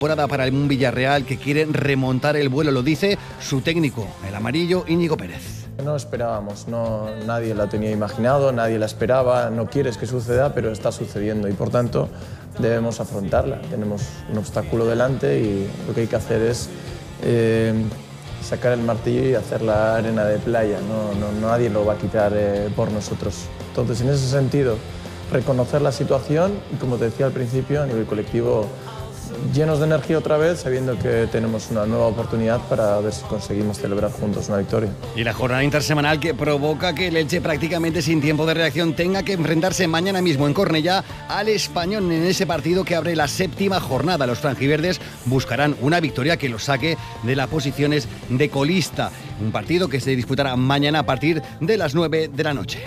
Para un Villarreal que quiere remontar el vuelo, lo dice su técnico, el amarillo Íñigo Pérez. No esperábamos, nadie la tenía imaginado, nadie la esperaba, no quieres que suceda, pero está sucediendo y por tanto debemos afrontarla. Tenemos un obstáculo delante y lo que hay que hacer es sacar el martillo y hacer la arena de playa, nadie lo va a quitar por nosotros. Entonces, en ese sentido, reconocer la situación y, como te decía al principio, a nivel colectivo, llenos de energía otra vez, sabiendo que tenemos una nueva oportunidad para ver si conseguimos celebrar juntos una victoria. Y la jornada intersemanal que provoca que el Elche, prácticamente sin tiempo de reacción, tenga que enfrentarse mañana mismo en Cornellá al Español en ese partido que abre la 7ª jornada. Los franjiverdes buscarán una victoria que los saque de las posiciones de colista. Un partido que se disputará mañana a partir de las 9 de la noche.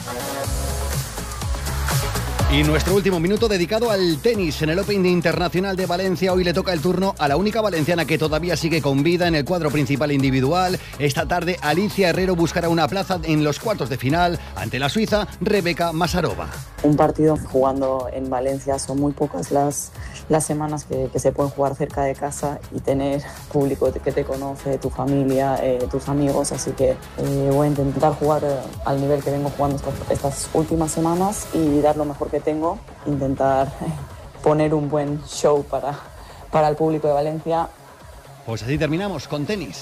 Y nuestro último minuto dedicado al tenis. En el Open Internacional de Valencia hoy le toca el turno a la única valenciana que todavía sigue con vida en el cuadro principal individual. Esta tarde Alicia Herrero buscará una plaza en los cuartos de final ante la suiza Rebeka Masarova. Un partido jugando en Valencia, son muy pocas las semanas que se pueden jugar cerca de casa y tener público que te conoce, tu familia, tus amigos, así que voy a intentar jugar al nivel que vengo jugando estas últimas semanas y dar lo mejor que tengo, intentar poner un buen show para el público de Valencia. Pues así terminamos con tenis.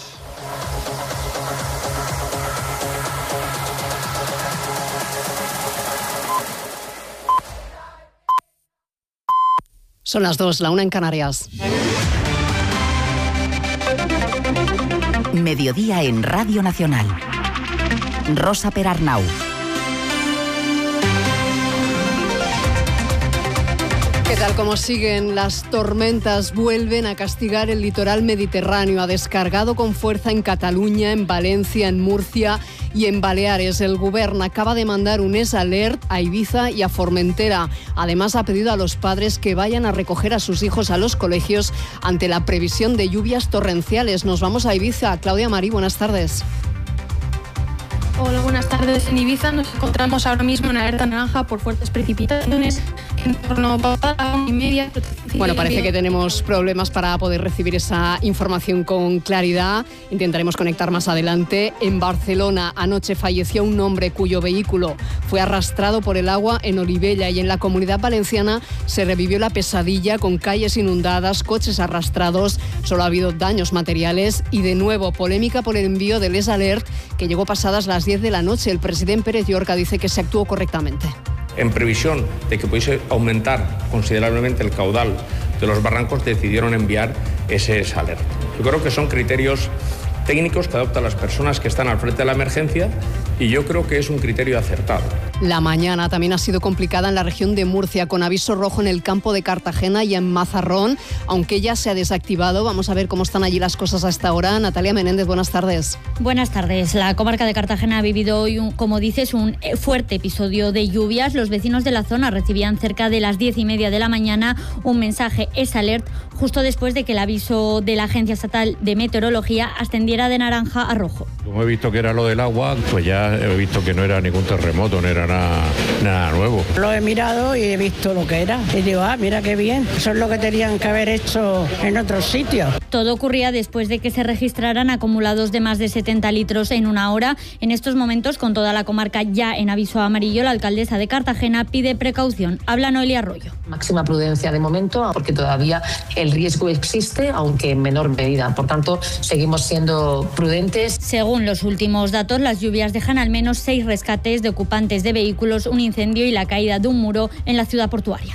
Son las 2, la 1 en Canarias. Mediodía en Radio Nacional. Rosa Perarnau. ¿Qué tal? Como siguen las tormentas? Vuelven a castigar el litoral mediterráneo. Ha descargado con fuerza en Cataluña, en Valencia, en Murcia y en Baleares. El Govern acaba de mandar un alert a Ibiza y a Formentera. Además, ha pedido a los padres que vayan a recoger a sus hijos a los colegios ante la previsión de lluvias torrenciales. Nos vamos a Ibiza. Claudia Marí, buenas tardes. Hola, buenas tardes. En Ibiza nos encontramos ahora mismo en alerta naranja por fuertes precipitaciones en torno a la 1:30. Bueno, parece que tenemos problemas para poder recibir esa información con claridad. Intentaremos conectar más adelante. En Barcelona anoche falleció un hombre cuyo vehículo fue arrastrado por el agua en Olivella, y en la Comunidad Valenciana se revivió la pesadilla con calles inundadas, coches arrastrados. Solo ha habido daños materiales y de nuevo polémica por el envío del alert que llegó pasadas las 10 de la noche. El presidente Pérez Llorca dice que se actuó correctamente. En previsión de que pudiese aumentar considerablemente el caudal de los barrancos, decidieron enviar ese alert. Yo creo que son criterios técnicos que adoptan las personas que están al frente de la emergencia y yo creo que es un criterio acertado. La mañana también ha sido complicada en la región de Murcia, con aviso rojo en el campo de Cartagena y en Mazarrón, aunque ya se ha desactivado. Vamos a ver cómo están allí las cosas a esta hora. Natalia Menéndez, buenas tardes. Buenas tardes. La comarca de Cartagena ha vivido hoy, como dices, un fuerte episodio de lluvias. Los vecinos de la zona recibían cerca de las 10:30 de la mañana un mensaje alert justo después de que el aviso de la Agencia Estatal de Meteorología ascendiera de naranja a rojo. Como he visto que era lo del agua, pues ya he visto que no era ningún terremoto, no era nada nuevo. Lo he mirado y he visto lo que era. Y digo, mira qué bien, eso es lo que tenían que haber hecho en otros sitios. Todo ocurría después de que se registraran acumulados de más de 70 litros en una hora. En estos momentos, con toda la comarca ya en aviso amarillo, la alcaldesa de Cartagena pide precaución. Habla Noelia Arroyo. Máxima prudencia de momento, porque todavía el riesgo existe, aunque en menor medida. Por tanto, seguimos siendo prudentes. Según los últimos datos, las lluvias dejan al menos 6 rescates de ocupantes de vehículos, un incendio y la caída de un muro en la ciudad portuaria.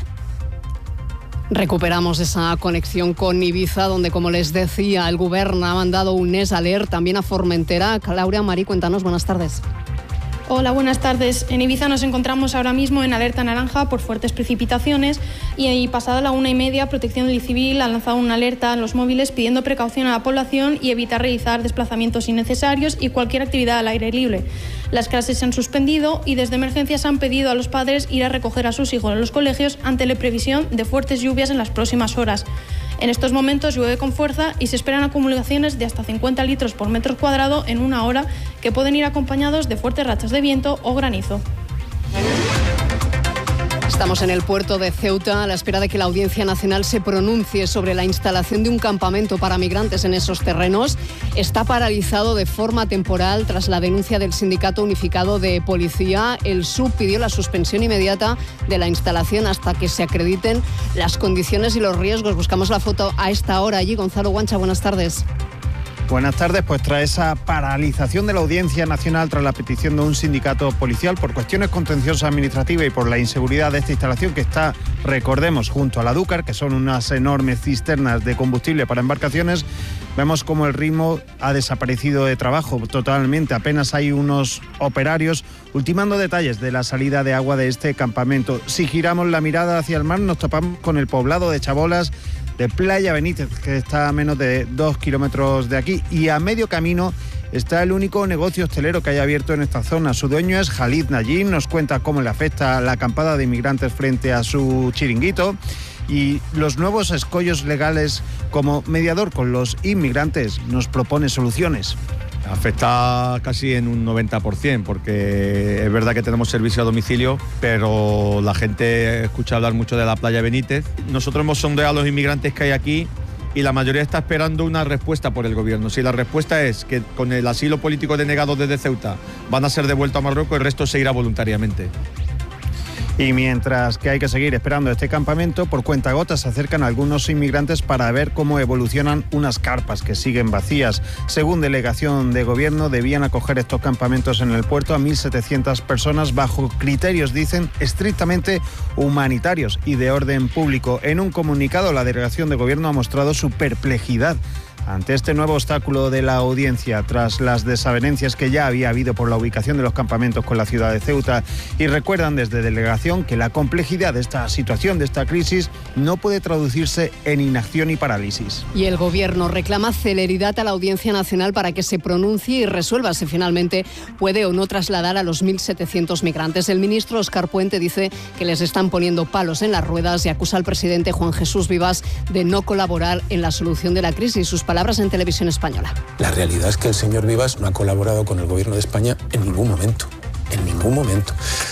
Recuperamos esa conexión con Ibiza, donde, como les decía, el Govern ha mandado un alert también a Formentera. Claudia Marí, cuéntanos, buenas tardes. Hola, buenas tardes. En Ibiza nos encontramos ahora mismo en alerta naranja por fuertes precipitaciones y pasada la 1:30, Protección Civil ha lanzado una alerta en los móviles pidiendo precaución a la población y evitar realizar desplazamientos innecesarios y cualquier actividad al aire libre. Las clases se han suspendido y desde emergencias han pedido a los padres ir a recoger a sus hijos en los colegios ante la previsión de fuertes lluvias en las próximas horas. En estos momentos llueve con fuerza y se esperan acumulaciones de hasta 50 litros por metro cuadrado en una hora, que pueden ir acompañados de fuertes rachas de viento o granizo. Estamos en el puerto de Ceuta a la espera de que la Audiencia Nacional se pronuncie sobre la instalación de un campamento para migrantes en esos terrenos. Está paralizado de forma temporal tras la denuncia del Sindicato Unificado de Policía. El SUB pidió la suspensión inmediata de la instalación hasta que se acrediten las condiciones y los riesgos. Buscamos la foto a esta hora allí. Gonzalo Guancha, buenas tardes. Buenas tardes. Pues tras esa paralización de la Audiencia Nacional tras la petición de un sindicato policial por cuestiones contenciosas administrativas y por la inseguridad de esta instalación que está, recordemos, junto a la Dúcar, que son unas enormes cisternas de combustible para embarcaciones, vemos como el ritmo ha desaparecido de trabajo totalmente. Apenas hay unos operarios ultimando detalles de la salida de agua de este campamento. Si giramos la mirada hacia el mar, nos topamos con el poblado de Chabolas, de Playa Benítez, que está a menos de 2 kilómetros de aquí, y a medio camino está el único negocio hostelero que hay abierto en esta zona. Su dueño es Khalid Najim, nos cuenta cómo le afecta la acampada de inmigrantes frente a su chiringuito y los nuevos escollos legales. Como mediador con los inmigrantes nos propone soluciones. Afecta casi en un 90%, porque es verdad que tenemos servicio a domicilio, pero la gente escucha hablar mucho de la Playa Benítez. Nosotros hemos sondeado a los inmigrantes que hay aquí y la mayoría está esperando una respuesta por el gobierno. Si la respuesta es que con el asilo político denegado desde Ceuta van a ser devueltos a Marruecos, el resto se irá voluntariamente. Y mientras que hay que seguir esperando este campamento, por cuentagotas se acercan algunos inmigrantes para ver cómo evolucionan unas carpas que siguen vacías. Según delegación de gobierno, debían acoger estos campamentos en el puerto a 1.700 personas bajo criterios, dicen, estrictamente humanitarios y de orden público. En un comunicado, la delegación de gobierno ha mostrado su perplejidad ante este nuevo obstáculo de la audiencia tras las desavenencias que ya había habido por la ubicación de los campamentos con la ciudad de Ceuta, y recuerdan desde delegación que la complejidad de esta situación, de esta crisis, no puede traducirse en inacción y parálisis. Y el gobierno reclama celeridad a la Audiencia Nacional para que se pronuncie y resuelva si finalmente puede o no trasladar a los 1.700 migrantes. El ministro Óscar Puente dice que les están poniendo palos en las ruedas y acusa al presidente Juan Jesús Vivas de no colaborar en la solución de la crisis. Sus palabras en Televisión Española. La realidad es que el señor Vivas no ha colaborado con el gobierno de España en ningún momento. En ningún momento.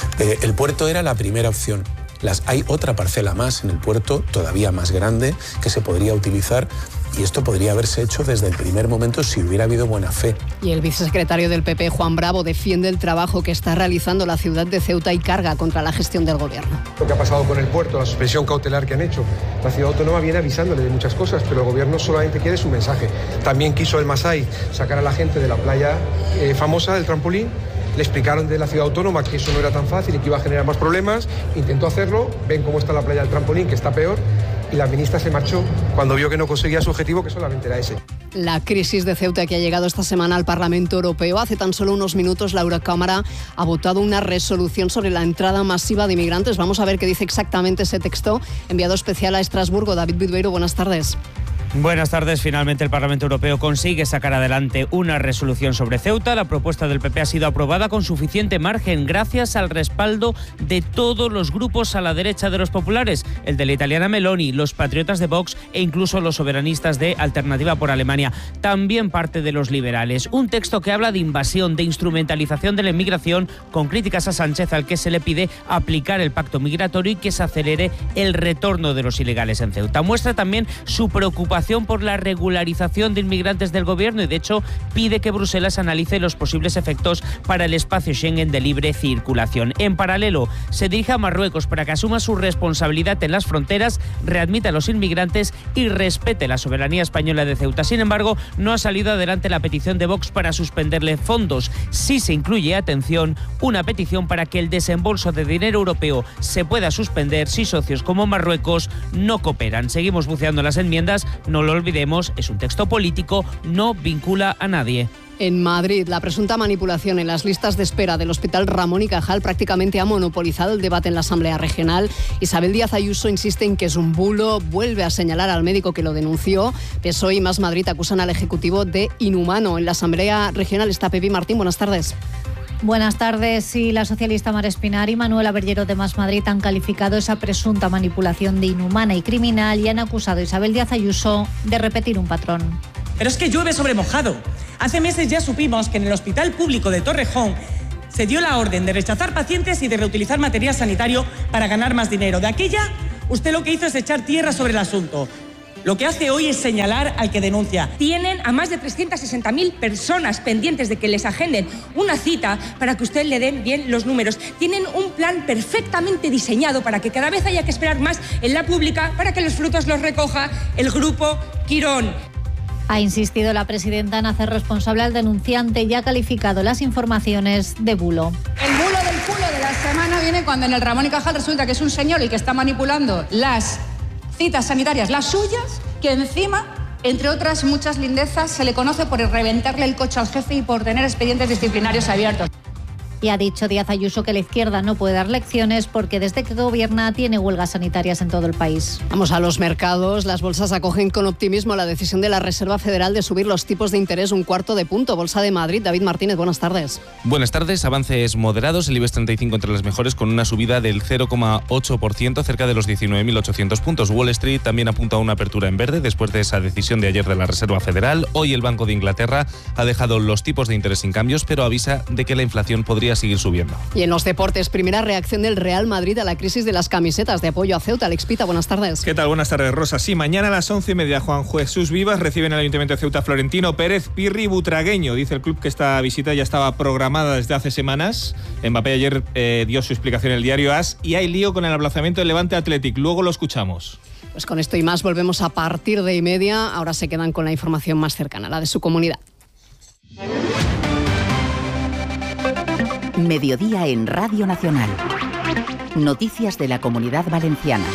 El puerto era la primera opción. Hay otra parcela más en el puerto, todavía más grande, que se podría utilizar. Y esto podría haberse hecho desde el primer momento si hubiera habido buena fe. Y el vicesecretario del PP, Juan Bravo, defiende el trabajo que está realizando la ciudad de Ceuta y carga contra la gestión del gobierno. Lo que ha pasado con el puerto, la suspensión cautelar que han hecho. La ciudad autónoma viene avisándole de muchas cosas, pero el gobierno solamente quiere su mensaje. También quiso el Masai sacar a la gente de la playa famosa del trampolín. Le explicaron de la ciudad autónoma que eso no era tan fácil y que iba a generar más problemas. Intentó hacerlo, ven cómo está la playa del trampolín, que está peor. Y la ministra se marchó cuando vio que no conseguía su objetivo, que solamente era ese. La crisis de Ceuta, que ha llegado esta semana al Parlamento Europeo. Hace tan solo unos minutos la Eurocámara ha votado una resolución sobre la entrada masiva de inmigrantes. Vamos a ver qué dice exactamente ese texto. Enviado especial a Estrasburgo, David Bilbeiro, buenas tardes. Buenas tardes. Finalmente el Parlamento Europeo consigue sacar adelante una resolución sobre Ceuta. La propuesta del PP ha sido aprobada con suficiente margen gracias al respaldo de todos los grupos a la derecha de los populares, el de la italiana Meloni, los patriotas de Vox e incluso los soberanistas de Alternativa por Alemania. También parte de los liberales. Un texto que habla de invasión, de instrumentalización de la inmigración, con críticas a Sánchez, al que se le pide aplicar el pacto migratorio y que se acelere el retorno de los ilegales en Ceuta. Muestra también su preocupación por la regularización de inmigrantes del gobierno y de hecho pide que Bruselas analice los posibles efectos para el espacio Schengen de libre circulación. En paralelo, se dirige a Marruecos para que asuma su responsabilidad en las fronteras, readmita a los inmigrantes y respete la soberanía española de Ceuta. Sin embargo, no ha salido adelante la petición de Vox para suspenderle fondos. Sí se incluye, atención, una petición para que el desembolso de dinero europeo se pueda suspender si socios como Marruecos no cooperan. Seguimos buceando las enmiendas. No lo olvidemos, es un texto político, no vincula a nadie. En Madrid, la presunta manipulación en las listas de espera del Hospital Ramón y Cajal prácticamente ha monopolizado el debate en la Asamblea Regional. Isabel Díaz Ayuso insiste en que es un bulo, vuelve a señalar al médico que lo denunció. PSOE y Más Madrid acusan al Ejecutivo de inhumano. En la Asamblea Regional está Pepi Martín. Buenas tardes. Buenas tardes. Sí, la socialista Mar Espinar y Manuela Berllero de Más Madrid han calificado esa presunta manipulación de inhumana y criminal y han acusado a Isabel Díaz Ayuso de repetir un patrón. Pero es que llueve sobre mojado. Hace meses ya supimos que en el Hospital Público de Torrejón se dio la orden de rechazar pacientes y de reutilizar material sanitario para ganar más dinero. De aquella, usted lo que hizo es echar tierra sobre el asunto. Lo que hace hoy es señalar al que denuncia. Tienen a más de 360.000 personas pendientes de que les agenden una cita para que usted le den bien los números. Tienen un plan perfectamente diseñado para que cada vez haya que esperar más en la pública para que los frutos los recoja el grupo Quirón. Ha insistido la presidenta en hacer responsable al denunciante y ha calificado las informaciones de bulo. El bulo del culo de la semana viene cuando en el Ramón y Cajal resulta que es un señor el que está manipulando las citas sanitarias, las suyas, que encima, entre otras muchas lindezas, se le conoce por reventarle el coche al jefe y por tener expedientes disciplinarios abiertos. Y ha dicho Díaz Ayuso que la izquierda no puede dar lecciones porque desde que gobierna tiene huelgas sanitarias en todo el país. Vamos a los mercados. Las bolsas acogen con optimismo la decisión de la Reserva Federal de subir los tipos de interés 1/4 punto. Bolsa de Madrid, David Martínez, buenas tardes. Buenas tardes. Avances moderados. El IBEX 35 entre las mejores con una subida del 0,8%, cerca de los 19.800 puntos. Wall Street también apunta a una apertura en verde después de esa decisión de ayer de la Reserva Federal. Hoy el Banco de Inglaterra ha dejado los tipos de interés sin cambios, pero avisa de que la inflación podría seguir subiendo. Y en los deportes, primera reacción del Real Madrid a la crisis de las camisetas de apoyo a Ceuta. Alex Pita, buenas tardes. ¿Qué tal? Buenas tardes, Rosa. Sí, mañana a las 11:30 Juan Jesús Vivas recibe en el Ayuntamiento de Ceuta Florentino Pérez Pirri Butragueño. Dice el club que esta visita ya estaba programada desde hace semanas. Mbappé ayer dio su explicación en el diario AS y hay lío con el aplazamiento del Levante Athletic. Luego lo escuchamos. Pues con esto y más volvemos a partir de 1:30. Ahora se quedan con la información más cercana, la de su comunidad. Mediodía en Radio Nacional. Noticias de la Comunidad Valenciana.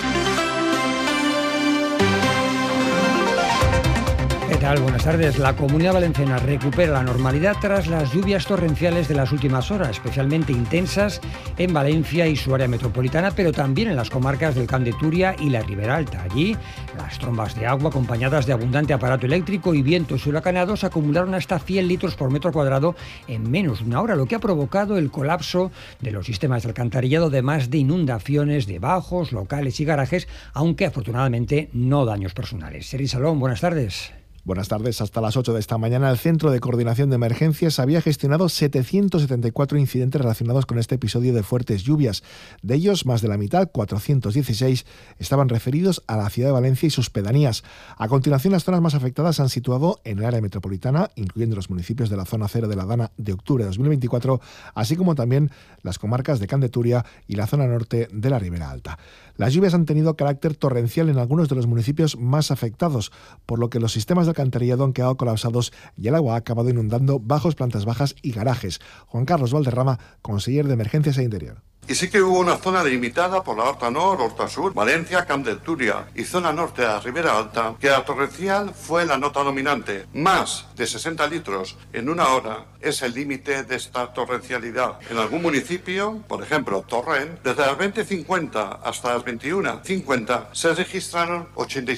¿Qué tal? Buenas tardes. La Comunidad Valenciana recupera la normalidad tras las lluvias torrenciales de las últimas horas, especialmente intensas en Valencia y su área metropolitana, pero también en las comarcas del Camp de Túria y la Ribera Alta. Allí, las trombas de agua acompañadas de abundante aparato eléctrico y vientos huracanados acumularon hasta 100 litros por metro cuadrado en menos de una hora, lo que ha provocado el colapso de los sistemas de alcantarillado, además de inundaciones de bajos, locales y garajes, aunque afortunadamente no daños personales. Sergi Salón, buenas tardes. Buenas tardes. Hasta las 8 de esta mañana, el Centro de Coordinación de Emergencias había gestionado 774 incidentes relacionados con este episodio de fuertes lluvias. De ellos, más de la mitad, 416, estaban referidos a la ciudad de Valencia y sus pedanías. A continuación, las zonas más afectadas se han situado en el área metropolitana, incluyendo los municipios de la zona cero de la Dana de octubre de 2024, así como también las comarcas de Camp de Túria y la zona norte de la Ribera Alta. Las lluvias han tenido carácter torrencial en algunos de los municipios más afectados, por lo que los sistemas de alcantarillado han quedado colapsados y el agua ha acabado inundando bajos, plantas bajas y garajes. Juan Carlos Valderrama, conseller de Emergencias e Interior. Y sí que hubo una zona delimitada por la Horta Nord, Horta Sur, Valencia, Camp de Túria y zona norte de la Ribera Alta, que la torrencial fue la nota dominante. Más de 60 litros en una hora es el límite de esta torrencialidad. En algún municipio, por ejemplo Torrent, desde las 20:50 hasta las 21:50 se registraron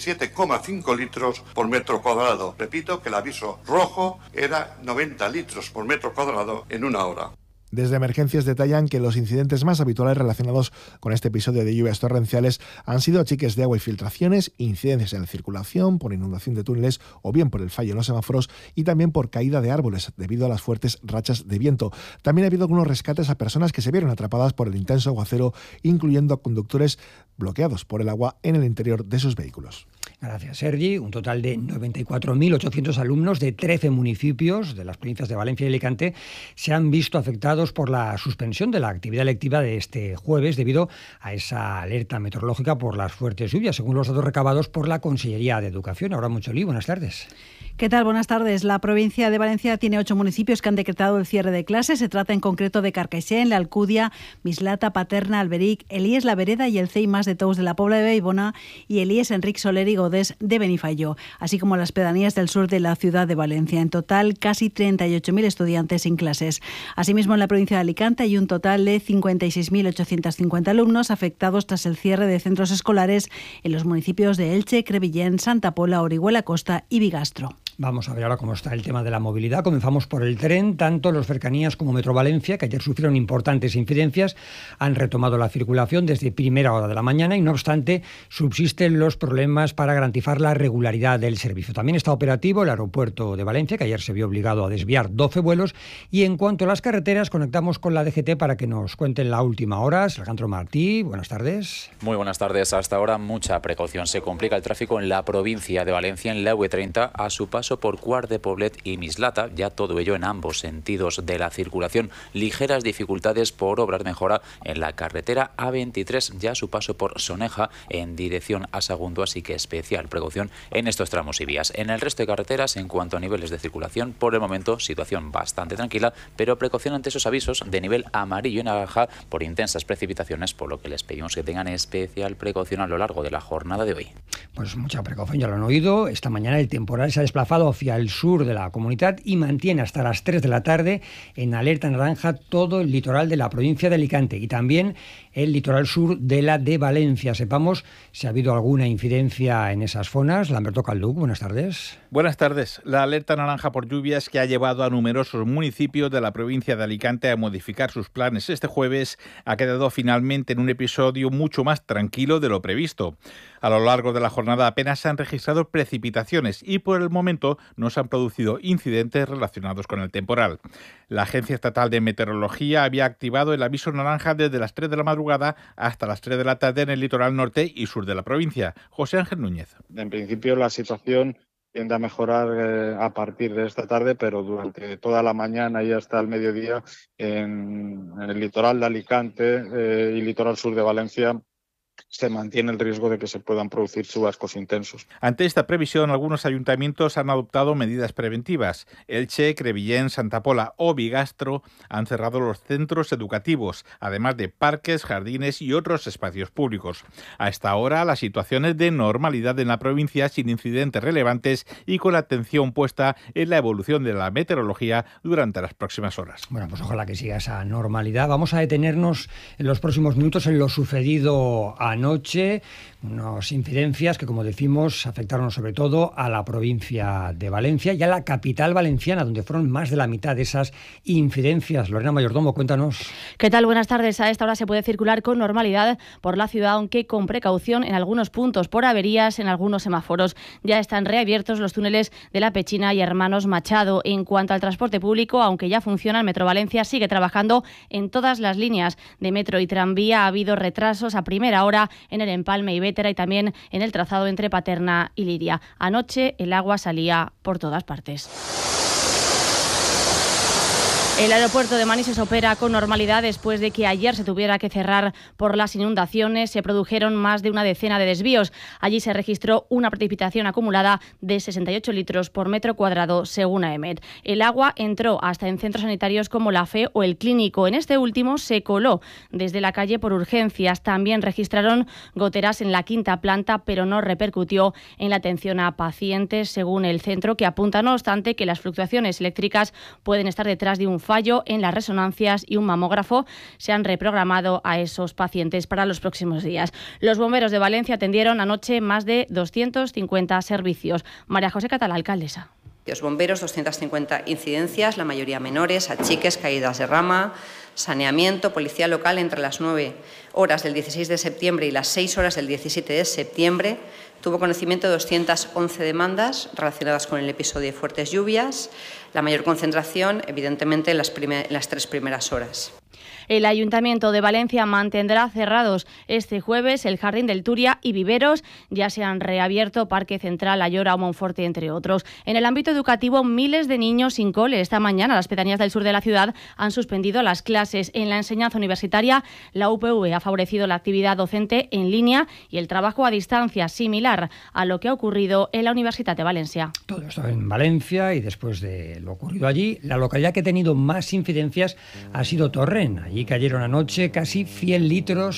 87,5 litros por metro cuadrado. Repito que el aviso rojo era 90 litros por metro cuadrado en una hora. Desde Emergencias detallan que los incidentes más habituales relacionados con este episodio de lluvias torrenciales han sido achiques de agua y filtraciones, incidencias en la circulación por inundación de túneles o bien por el fallo en los semáforos y también por caída de árboles debido a las fuertes rachas de viento. También ha habido algunos rescates a personas que se vieron atrapadas por el intenso aguacero, incluyendo a conductores bloqueados por el agua en el interior de sus vehículos. Gracias, Sergi. Un total de 94.800 alumnos de 13 municipios de las provincias de Valencia y Alicante se han visto afectados por la suspensión de la actividad lectiva de este jueves debido a esa alerta meteorológica por las fuertes lluvias, según los datos recabados por la Consellería de Educación. Ahora Moncholi, buenas tardes. ¿Qué tal? Buenas tardes. La provincia de Valencia tiene 8 municipios que han decretado el cierre de clases. Se trata en concreto de Carcaixent, La Alcúdia, Mislata, Paterna, Alberic, Elías La Vereda y el CEI Mas de Tous de la Pobla de Vallbona y Elías Enric Soler y Godés de Benifaió, así como las pedanías del sur de la ciudad de Valencia. En total, casi 38.000 estudiantes sin clases. Asimismo, en la provincia de Alicante hay un total de 56.850 alumnos afectados tras el cierre de centros escolares en los municipios de Elche, Crevillent, Santa Pola, Orihuela Costa y Bigastro. Vamos a ver ahora cómo está el tema de la movilidad. Comenzamos por el tren. Tanto los Cercanías como Metro Valencia, que ayer sufrieron importantes incidencias, han retomado la circulación desde primera hora de la mañana y, no obstante, subsisten los problemas para garantizar la regularidad del servicio. También está operativo el aeropuerto de Valencia, que ayer se vio obligado a desviar 12 vuelos. Y en cuanto a las carreteras, conectamos con la DGT para que nos cuenten la última hora. Alejandro Martí, buenas tardes. Muy buenas tardes. Hasta ahora mucha precaución. Se complica el tráfico en la provincia de Valencia, en la V30, a su paso por Quart de Poblet y Mislata, ya todo ello en ambos sentidos de la circulación. Ligeras dificultades por obras de mejora en la carretera A23, ya a su paso por Soneja en dirección a Sagunto, así que especial precaución en estos tramos y vías. En el resto de carreteras, en cuanto a niveles de circulación, por el momento situación bastante tranquila, pero precaución ante esos avisos de nivel amarillo y naranja por intensas precipitaciones, por lo que les pedimos que tengan especial precaución a lo largo de la jornada de hoy. Pues mucha precaución, ya lo han oído. Esta mañana el temporal se ha desplazado hacia el sur de la comunidad y mantiene hasta las 3 de la tarde en alerta naranja todo el litoral de la provincia de Alicante y también el litoral sur de la de Valencia. Sepamos si ha habido alguna incidencia en esas zonas. Lamberto Calduc, buenas tardes. Buenas tardes. La alerta naranja por lluvias, que ha llevado a numerosos municipios de la provincia de Alicante a modificar sus planes este jueves, ha quedado finalmente en un episodio mucho más tranquilo de lo previsto. A lo largo de la jornada apenas se han registrado precipitaciones y por el momento no se han producido incidentes relacionados con el temporal. La Agencia Estatal de Meteorología había activado el aviso naranja desde las 3 de la madrugada hasta las 3 de la tarde en el litoral norte y sur de la provincia. José Ángel Núñez. En principio la situación tiende a mejorar a partir de esta tarde, pero durante toda la mañana y hasta el mediodía en el litoral de Alicante y litoral sur de Valencia se mantiene el riesgo de que se puedan producir chubascos intensos. Ante esta previsión, algunos ayuntamientos han adoptado medidas preventivas. Elche, Crevillén, Santa Pola o Bigastro han cerrado los centros educativos, además de parques, jardines y otros espacios públicos. A esta hora, la situación es de normalidad en la provincia, sin incidentes relevantes y con la atención puesta en la evolución de la meteorología durante las próximas horas. Bueno, pues ojalá que siga esa normalidad. Vamos a detenernos en los próximos minutos en lo sucedido anoche, unas incidencias que, como decimos, afectaron sobre todo a la provincia de Valencia y a la capital valenciana, donde fueron más de la mitad de esas incidencias. Lorena Mayordomo, cuéntanos. ¿Qué tal? Buenas tardes. A esta hora se puede circular con normalidad por la ciudad, aunque con precaución en algunos puntos por averías en algunos semáforos. Ya están reabiertos los túneles de La Pechina y Hermanos Machado. En cuanto al transporte público, aunque ya funciona, el Metro Valencia sigue trabajando en todas las líneas de metro y tranvía. Ha habido retrasos a primera hora en el empalme y Bétera y también en el trazado entre Paterna y Liria. Anoche el agua salía por todas partes. El aeropuerto de Manises opera con normalidad después de que ayer se tuviera que cerrar por las inundaciones. Se produjeron más de una decena de desvíos. Allí se registró una precipitación acumulada de 68 litros por metro cuadrado, según AEMET. El agua entró hasta en centros sanitarios como la FE o el Clínico. En este último se coló desde la calle por urgencias. También registraron goteras en la quinta planta, pero no repercutió en la atención a pacientes, según el centro, que apunta, no obstante, que las fluctuaciones eléctricas pueden estar detrás de un fallo en las resonancias y un mamógrafo se han reprogramado a esos pacientes para los próximos días. Los bomberos de Valencia atendieron anoche más de 250 servicios. María José Catalá, alcaldesa. Los bomberos, 250 incidencias, la mayoría menores, achiques, caídas de rama, saneamiento, policía local entre las 9 horas del 16 de septiembre y las 6 horas del 17 de septiembre. Tuvo conocimiento de 211 demandas relacionadas con el episodio de fuertes lluvias, la mayor concentración, evidentemente, en las 3 primeras horas. El Ayuntamiento de Valencia mantendrá cerrados este jueves el Jardín del Turia y viveros. Ya se han reabierto Parque Central, Ayora o Monforte, entre otros. En el ámbito educativo, miles de niños sin cole. Esta mañana las pedanías del sur de la ciudad han suspendido las clases. En la enseñanza universitaria, la UPV ha favorecido la actividad docente en línea y el trabajo a distancia, similar a lo que ha ocurrido en la Universitat de Valencia. Todo esto en Valencia, y después de lo ocurrido allí, la localidad que ha tenido más incidencias ha sido Torrent. Allí cayeron anoche casi 100 litros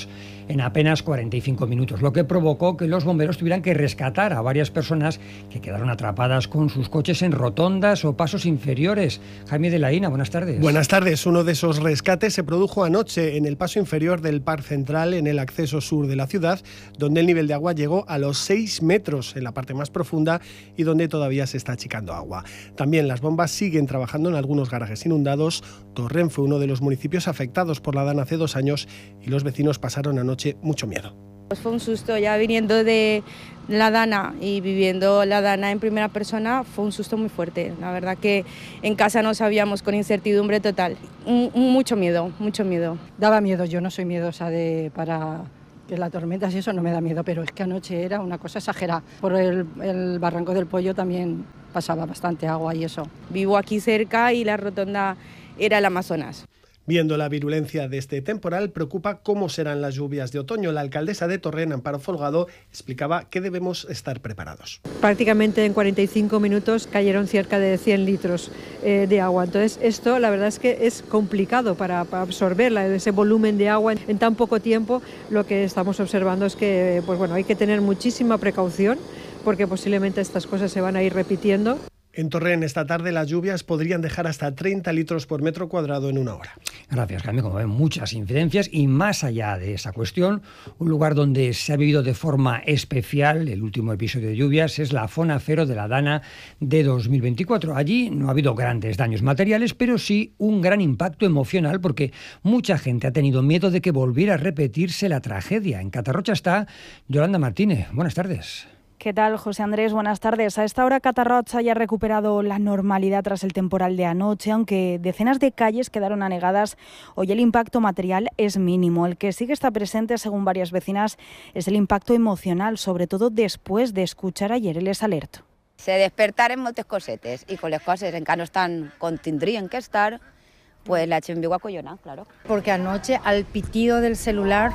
en apenas 45 minutos, lo que provocó que los bomberos tuvieran que rescatar a varias personas que quedaron atrapadas con sus coches en rotondas o pasos inferiores. Jaime de la Ina, buenas tardes. Buenas tardes. Uno de esos rescates se produjo anoche en el paso inferior del Parc Central, en el acceso sur de la ciudad, donde el nivel de agua llegó a los 6 metros en la parte más profunda y donde todavía se está achicando agua. También las bombas siguen trabajando en algunos garajes inundados. Torrent fue uno de los municipios afectados por la DANA hace 2 años y los vecinos pasaron anoche mucho miedo. Pues fue un susto, ya viniendo de la DANA y viviendo la DANA en primera persona, fue un susto muy fuerte. La verdad que en casa no sabíamos, con incertidumbre total. Mucho miedo, mucho miedo. Daba miedo, yo no soy miedosa para que la tormenta, y eso no me da miedo, pero es que anoche era una cosa exagerada. Por el Barranco del Pollo también pasaba bastante agua y eso. Vivo aquí cerca y la rotonda era el Amazonas. Viendo la virulencia de este temporal, preocupa cómo serán las lluvias de otoño. La alcaldesa de Torrent, Amparo Folgado, explicaba que debemos estar preparados. Prácticamente en 45 minutos cayeron cerca de 100 litros de agua. Entonces, esto la verdad es que es complicado para absorber ese volumen de agua en tan poco tiempo. Lo que estamos observando es que hay que tener muchísima precaución porque posiblemente estas cosas se van a ir repitiendo. En Torrent esta tarde las lluvias podrían dejar hasta 30 litros por metro cuadrado en una hora. Gracias, Jaime. Como ven, muchas incidencias y más allá de esa cuestión, un lugar donde se ha vivido de forma especial el último episodio de lluvias es la Zona Cero de la Dana de 2024. Allí no ha habido grandes daños materiales, pero sí un gran impacto emocional porque mucha gente ha tenido miedo de que volviera a repetirse la tragedia. En Catarrocha está Yolanda Martínez. Buenas tardes. ¿Qué tal, José Andrés? Buenas tardes. A esta hora Catarrocha ya ha recuperado la normalidad tras el temporal de anoche, aunque decenas de calles quedaron anegadas. Hoy el impacto material es mínimo. El que sí que está presente, según varias vecinas, es el impacto emocional, sobre todo después de escuchar ayer el alerta. Se despertaren moltes cosetes i con les coses encara no estan com tindrien que estar, pues la gent viu acollonada, claro. Porque anoche al pitido del celular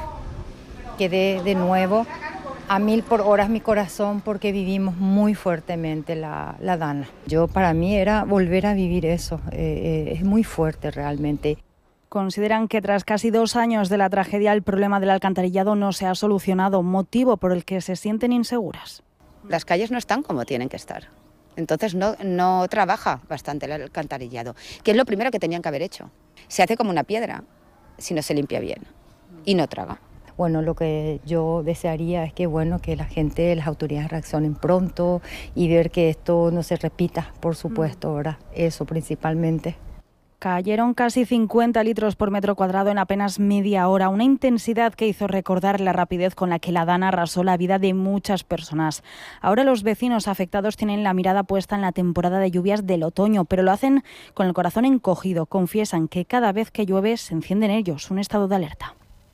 quedé de nuevo a 1000 por hora mi corazón porque vivimos muy fuertemente la Dana. Para mí era volver a vivir eso, es muy fuerte realmente. Consideran que tras casi 2 años de la tragedia el problema del alcantarillado no se ha solucionado, motivo por el que se sienten inseguras. Las calles no están como tienen que estar, entonces no trabaja bastante el alcantarillado, que es lo primero que tenían que haber hecho. Se hace como una piedra si no se limpia bien y no traga. Bueno, lo que yo desearía es que la gente, las autoridades reaccionen pronto y ver que esto no se repita, por supuesto, ¿verdad? Eso principalmente. Cayeron casi 50 litros por metro cuadrado en apenas media hora, una intensidad que hizo recordar la rapidez con la que la Dana arrasó la vida de muchas personas. Ahora los vecinos afectados tienen la mirada puesta en la temporada de lluvias del otoño, pero lo hacen con el corazón encogido. Confiesan que cada vez que llueve se enciende en ellos un estado de alerta.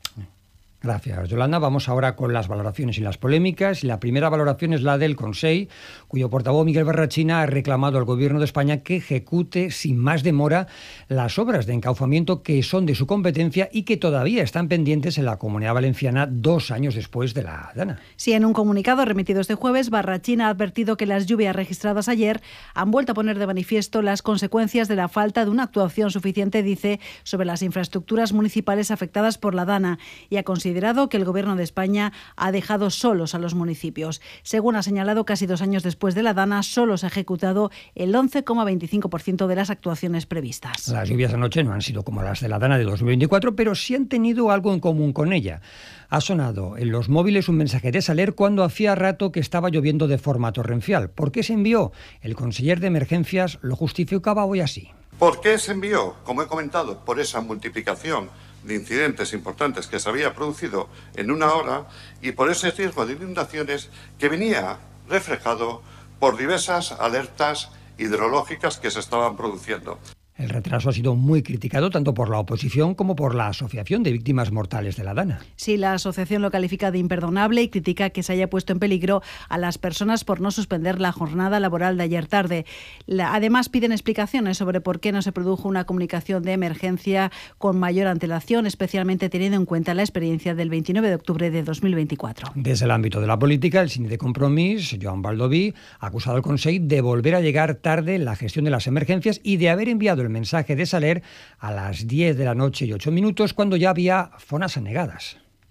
Gracias, Yolanda. Vamos ahora con las valoraciones y las polémicas. La primera valoración es la del Consell, cuyo portavoz Miguel Barrachina ha reclamado al Gobierno de España que ejecute sin más demora las obras de encauzamiento que son de su competencia y que todavía están pendientes en la Comunidad Valenciana 2 años después de la Dana. Sí, en un comunicado remitido este jueves, Barrachina ha advertido que las lluvias registradas ayer han vuelto a poner de manifiesto las consecuencias de la falta de una actuación suficiente, dice, sobre las infraestructuras municipales afectadas por la Dana y ha considerado que el Gobierno de España ha dejado solos a los municipios. Según ha señalado, casi 2 años después de la Dana, solo se ha ejecutado el 11,25% de las actuaciones previstas. Las lluvias anoche no han sido como las de la Dana de 2024, pero sí han tenido algo en común con ella. Ha sonado en los móviles un mensaje de Saler cuando hacía rato que estaba lloviendo de forma torrencial. ¿Por qué se envió? El conseller de Emergencias lo justificaba hoy así. ¿Por qué se envió? Como he comentado, por esa multiplicación de incidentes importantes que se había producido en una hora y por ese riesgo de inundaciones que venía reflejado por diversas alertas hidrológicas que se estaban produciendo. El retraso ha sido muy criticado tanto por la oposición como por la Asociación de Víctimas Mortales de la Dana. Sí, la asociación lo califica de imperdonable y critica que se haya puesto en peligro a las personas por no suspender la jornada laboral de ayer tarde. Además, piden explicaciones sobre por qué no se produjo una comunicación de emergencia con mayor antelación, especialmente teniendo en cuenta la experiencia del 29 de octubre de 2024. Desde el ámbito de la política, el Síndic de Compromís, Joan Baldoví, ha acusado al Consell de volver a llegar tarde en la gestión de las emergencias y de haber enviado el mensaje de Saler a las 10 de la noche y 8 minutos cuando ya había zonas anegadas.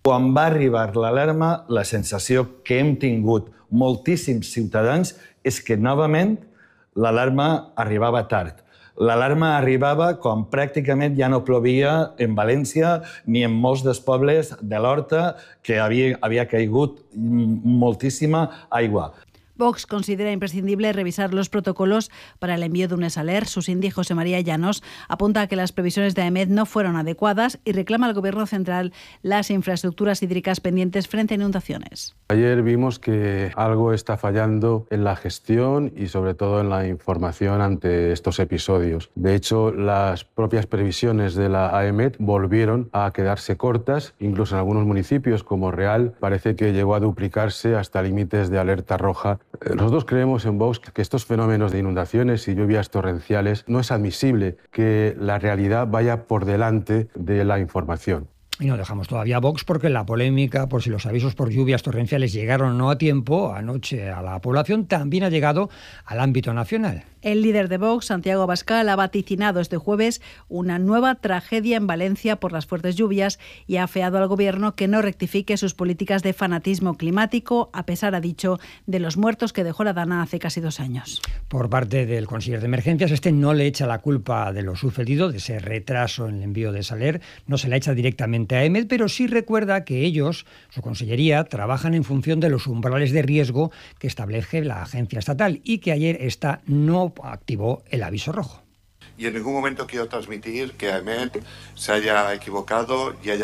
Quan va arribar l'alarma, la sensació que hem tingut moltíssims ciutadans és que novament l'alarma arribava tard. L'alarma arribava quan pràcticament ja no plovia en València ni en molts dels pobles de l'Horta, que havia caigut moltíssima aigua. Vox considera imprescindible revisar los protocolos para el envío de un ESALER. Su síndic José María Llanos apunta a que las previsiones de AEMET no fueron adecuadas y reclama al Gobierno central las infraestructuras hídricas pendientes frente a inundaciones. Ayer vimos que algo está fallando en la gestión y sobre todo en la información ante estos episodios. De hecho, las propias previsiones de la AEMET volvieron a quedarse cortas, incluso en algunos municipios como Real parece que llegó a duplicarse hasta límites de alerta roja. Nosotros creemos en Vox que estos fenómenos de inundaciones y lluvias torrenciales no es admisible que la realidad vaya por delante de la información. Y no dejamos todavía a Vox porque la polémica por si los avisos por lluvias torrenciales llegaron o no a tiempo anoche a la población también ha llegado al ámbito nacional. El líder de Vox, Santiago Abascal, ha vaticinado este jueves una nueva tragedia en Valencia por las fuertes lluvias y ha afeado al Gobierno que no rectifique sus políticas de fanatismo climático, a pesar, ha dicho, de los muertos que dejó la Dana hace casi 2 años. Por parte del consejero de Emergencias, este no le echa la culpa de lo sucedido, de ese retraso en el envío de ESALER, no se la echa directamente a AEMET, pero sí recuerda que ellos, su consellería, trabajan en función de los umbrales de riesgo que establece la agencia estatal y que ayer esta no activó el aviso rojo. Y en ningún momento quiero transmitir que AEMET se haya equivocado y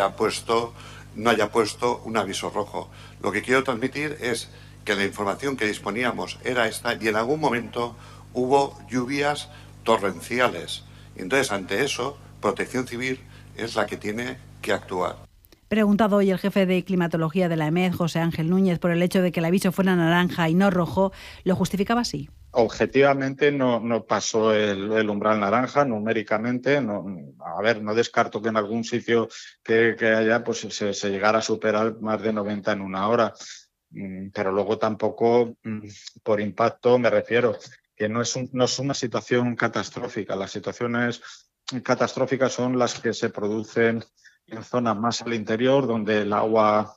no haya puesto un aviso rojo. Lo que quiero transmitir es que la información que disponíamos era esta y en algún momento hubo lluvias torrenciales. Entonces, ante eso, Protección Civil es la que tiene que actuar. Preguntado hoy el jefe de climatología de la AEMET, José Ángel Núñez, por el hecho de que el aviso fuera naranja y no rojo, lo justificaba así. Objetivamente no pasó el umbral naranja, numéricamente. No descarto que en algún sitio que haya pues se llegara a superar más de 90 en una hora. Pero luego tampoco, por impacto, me refiero, que no es una situación catastrófica. Las situaciones catastróficas son las que se producen en zonas más al interior, donde el agua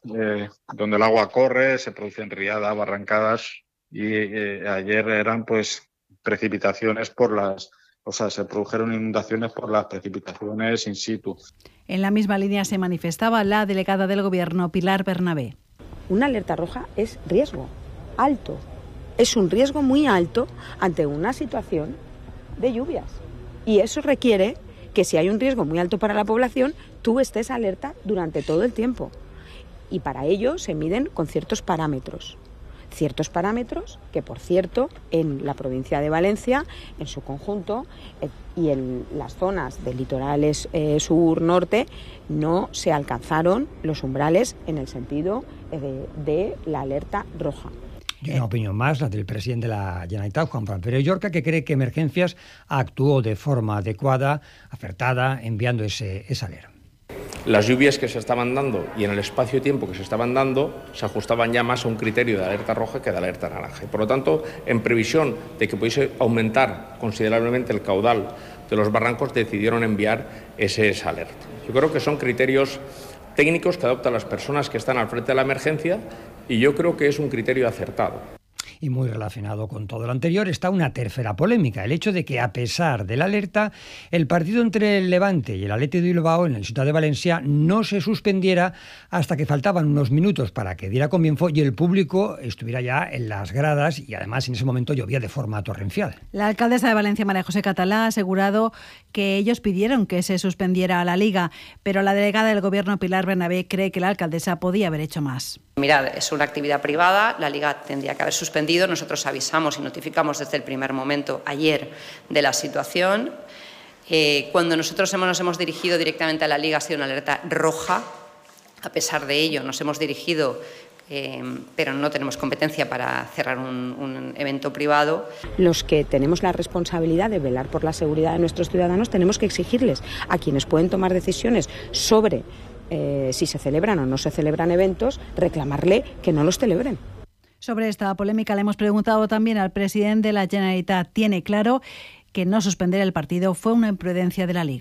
corre, se producen riadas, barrancadas, y ayer eran pues precipitaciones se produjeron inundaciones por las precipitaciones in situ. En la misma línea se manifestaba la delegada del Gobierno, Pilar Bernabé. Una alerta roja es riesgo alto, es un riesgo muy alto ante una situación de lluvias, y eso requiere que si hay un riesgo muy alto para la población, tú estés alerta durante todo el tiempo. Y para ello se miden con ciertos parámetros que, por cierto, en la provincia de Valencia, en su conjunto, y en las zonas del litorales sur-norte, no se alcanzaron los umbrales en el sentido de la alerta roja. Y una opinión más, la del presidente de la Generalitat, Juan Fran Pérez Llorca, que cree que Emergencias actuó de forma adecuada, acertada, enviando ese ESALER. Las lluvias que se estaban dando y en el espacio-tiempo que se estaban dando se ajustaban ya más a un criterio de alerta roja que de alerta naranja. Y por lo tanto, en previsión de que pudiese aumentar considerablemente el caudal de los barrancos, decidieron enviar ese ESALER. Yo creo que son criterios técnicos que adoptan las personas que están al frente de la emergencia y yo creo que es un criterio acertado. Y muy relacionado con todo lo anterior está una tercera polémica, el hecho de que a pesar de la alerta, el partido entre el Levante y el Athletic de Bilbao en el Ciutat de Valencia no se suspendiera hasta que faltaban unos minutos para que diera comienzo y el público estuviera ya en las gradas y además en ese momento llovía de forma torrencial. La alcaldesa de Valencia, María José Catalá, ha asegurado que ellos pidieron que se suspendiera la Liga, pero la delegada del Gobierno, Pilar Bernabé, cree que la alcaldesa podía haber hecho más. Mirad, es una actividad privada, la Liga tendría que haber suspendido. Nosotros avisamos y notificamos desde el primer momento, ayer, de la situación. Cuando nosotros nos hemos dirigido directamente a la Liga ha sido una alerta roja. A pesar de ello, nos hemos dirigido, pero no tenemos competencia para cerrar un evento privado. Los que tenemos la responsabilidad de velar por la seguridad de nuestros ciudadanos tenemos que exigirles a quienes pueden tomar decisiones sobre si se celebran o no se celebran eventos, reclamarle que no los celebren. Sobre esta polémica le hemos preguntado también al presidente de la Generalitat. Tiene claro que no suspender el partido fue una imprudencia de la Liga.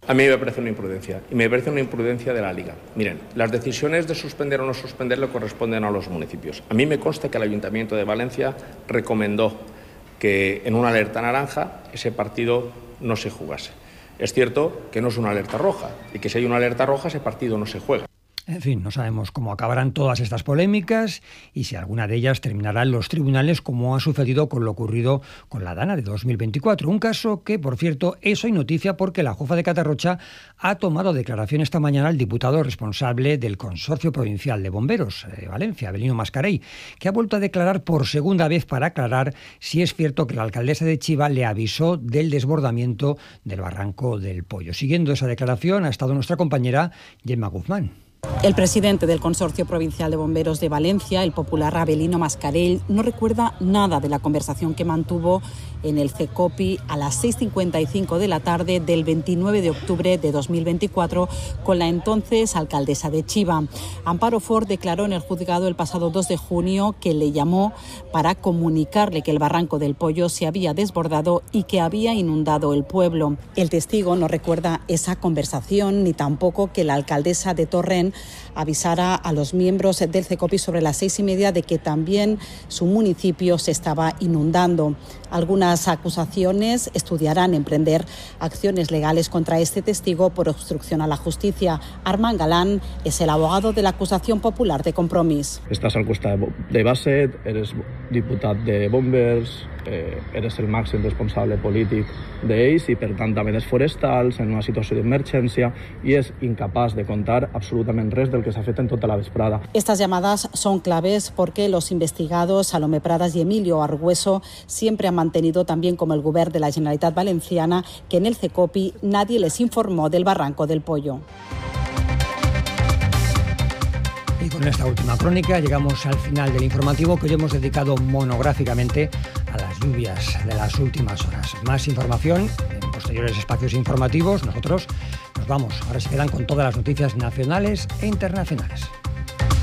A mí me parece una imprudencia, y me parece una imprudencia de la Liga. Miren, las decisiones de suspender o no suspender le corresponden a los municipios. A mí me consta que el Ayuntamiento de Valencia recomendó que en una alerta naranja ese partido no se jugase. Es cierto que no es una alerta roja, y que si hay una alerta roja ese partido no se juega. En fin, no sabemos cómo acabarán todas estas polémicas y si alguna de ellas terminará en los tribunales, como ha sucedido con lo ocurrido con la Dana de 2024. Un caso que, por cierto, es hoy noticia porque la jueza de Catarrocha ha tomado declaración esta mañana al diputado responsable del Consorcio Provincial de Bomberos de Valencia, Avelino Mascarell, que ha vuelto a declarar por segunda vez para aclarar si es cierto que la alcaldesa de Chiva le avisó del desbordamiento del barranco del Pollo. Siguiendo esa declaración ha estado nuestra compañera Gemma Guzmán. El presidente del Consorcio Provincial de Bomberos de Valencia, el popular Avelino Mascarell, no recuerda nada de la conversación que mantuvo en el CECOPI a las 6:55 de la tarde del 29 de octubre de 2024 con la entonces alcaldesa de Chiva. Amparo Ford declaró en el juzgado el pasado 2 de junio que le llamó para comunicarle que el barranco del Pollo se había desbordado y que había inundado el pueblo. El testigo no recuerda esa conversación ni tampoco que la alcaldesa de Torrent avisara a los miembros del CECOPI sobre las 6:30 de que también su municipio se estaba inundando. Algunas acusaciones estudiarán emprender acciones legales contra este testigo por obstrucción a la justicia. Armand Galán es el abogado de la acusación popular de Compromís. Estàs al costat de Basset, eres diputat de Bombers, eres el màxim responsable polític d'ells i per tant també dels forestals en una situació d'emergència i és incapaç de contar absolutament res del que s'ha fet en tota la vesprada. Estas llamadas son claves porque los investigados Salomé Pradas y Emilio Argüeso siempre han mantenido, también como el Govern de la Generalitat Valenciana, que en el CECOPI nadie les informó del barranco del Pollo. Y con esta última crónica llegamos al final del informativo que hoy hemos dedicado monográficamente a las lluvias de las últimas horas. Más información en posteriores espacios informativos. Nosotros nos vamos. Ahora se quedan con todas las noticias nacionales e internacionales.